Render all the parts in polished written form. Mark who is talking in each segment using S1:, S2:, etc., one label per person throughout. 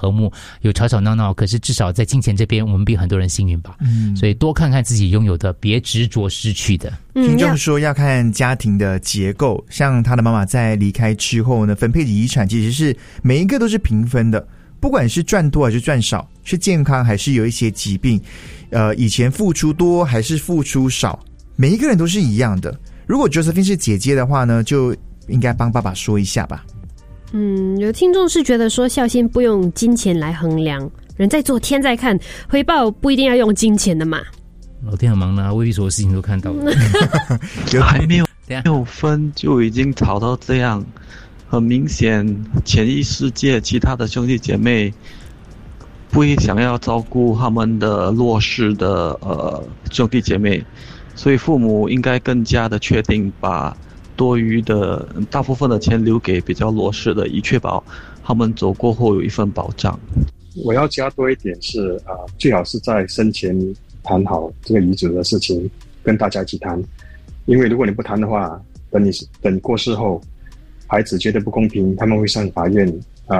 S1: 和睦，有吵吵闹闹，可是至少在金钱这边我们比很多人幸运吧。所以多看看自己拥有的，别执着失去的。
S2: 听众说要看家庭的结构，像他的妈妈在离开之后呢，分配的遗产其实是每一个都是平分的，不管是赚多还是赚少，是健康还是有一些疾病，以前付出多还是付出少，每一个人都是一样的。如果 Josephine 是姐姐的话呢，就应该帮爸爸说一下吧。
S3: 有听众是觉得说孝心不用金钱来衡量，人在做天在看，回报不一定要用金钱的嘛。
S1: 老天很忙呢，未必所有事情都看到了。
S4: 还没有分就已经吵到这样，很明显潜意识界其他的兄弟姐妹不会想要照顾他们的弱势的兄弟姐妹，所以父母应该更加的确定把多余的大部分的钱留给比较弱势的，以确保他们走过后有一份保障。
S5: 我要加多一点是最好是在生前谈好这个遗嘱的事情，跟大家一起谈。因为如果你不谈的话，等你过世后，孩子觉得不公平，他们会上法院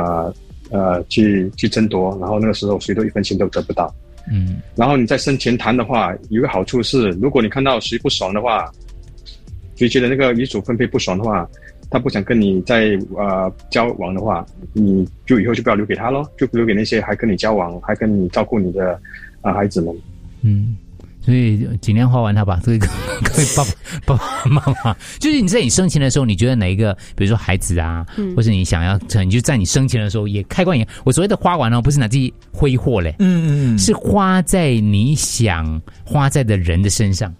S5: 去争夺，然后那个时候谁都一分钱都得不到。然后你在生前谈的话，有一个好处是，如果你看到谁不爽的话，谁觉得那个遗嘱分配不爽的话，他不想跟你再交往的话，你就以后就不要留给他咯，就留给那些还跟你交往还跟你照顾你的孩子们。
S1: 所以尽量花完它吧，各位爸爸妈妈，就是你在你生前的时候，你觉得哪一个，比如说孩子啊，或者你想要，你就在你生前的时候也开关也，我所谓的花完不是拿自己挥霍嘞，是花在你想花在的人的身上，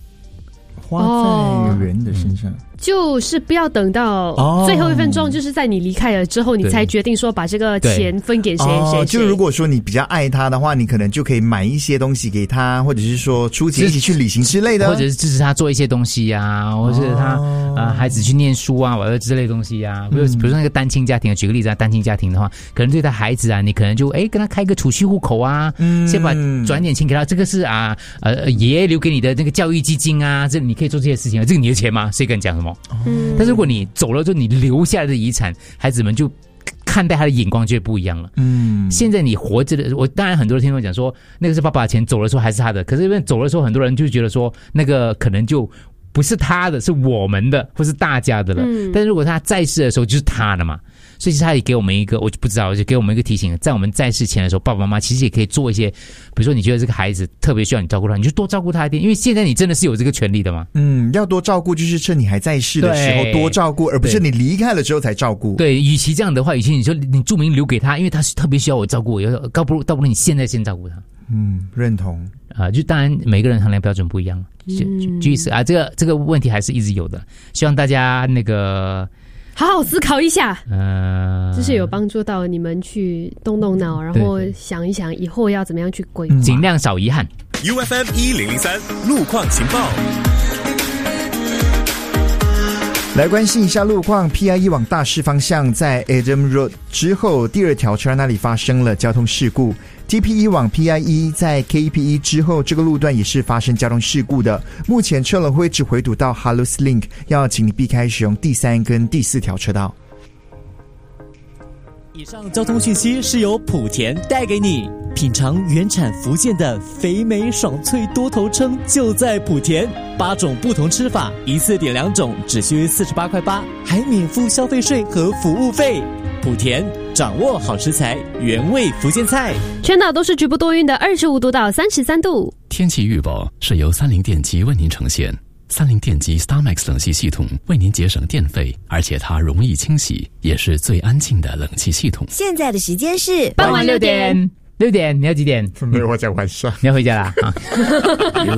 S2: 花在人的身上。
S3: 就是不要等到最后一分钟，就是在你离开了之后，你才决定说把这个钱分给谁谁谁。
S2: 就如果说你比较爱他的话，你可能就可以买一些东西给他，或者是说出钱一起去旅行之类的，
S1: 或者是支持他做一些东西啊，或者是他孩子去念书啊，或者之类的东西啊。比如说那个单亲家庭，举个例子单亲家庭的话，可能对他孩子啊，你可能就跟他开个储蓄户口啊，先把转点钱给他，这个是爷爷留给你的那个教育基金啊，这你可以做这些事情啊，这个你的钱吗？谁敢讲什么？但是如果你走了之后，你留下来的遗产，孩子们就看待他的眼光就不一样了。现在你活着的，我当然很多人听我讲说，那个是爸爸的钱，走的时候还是他的。可是因为走的时候，很多人就觉得说，那个可能就不是他的，是我们的，或是大家的了。但是如果他在世的时候，就是他的嘛。所以其实他也给我们一个，我就不知道，就给我们一个提醒，在我们在世前的时候，爸爸妈妈其实也可以做一些，比如说你觉得这个孩子特别需要你照顾他，你就多照顾他一点，因为现在你真的是有这个权利的嘛。
S2: 要多照顾，就是趁你还在世的时候多照顾，而不是你离开了之后才照顾。
S1: 对，与其这样的话，与其你说你注明留给他，因为他是特别需要我照顾，倒不如你现在先照顾他。
S2: 认同
S1: 就当然每个人衡量标准不一样，就意思这个问题还是一直有的，希望大家那个。
S3: 好好思考一下，就是有帮助到你们去动动脑，然后想一想以后要怎么样去规划，
S1: 尽量少遗憾。
S6: UFM 1003路况情报，
S2: 来关心一下路况。 PIE 往大市方向在 Adam Road 之后第2条车那里发生了交通事故。TPE 往 PIE 在 KPE 之后，这个路段也是发生交通事故的。目前车龙会只回堵到 Halus Link， 要请你避开使用第3跟第4条车道。
S7: 以上交通讯息是由莆田带给你。品尝原产福建的肥美爽脆多头称就在莆田，8种不同吃法，一次点2种，只需48.8块，还免付消费税和服务费。莆田掌握好食材，原味福建菜。
S3: 全岛都是局部多云的25度到33度。
S8: 天气预报是由30电机为您呈现。30电机 StarMax 冷气系统为您节省电费，而且它容易清洗，也是最安静的冷气系统。
S9: 现在的时间是
S1: 傍晚6点。6点，你要几点？
S2: 没有，我在晚上。
S1: 你要回家啦？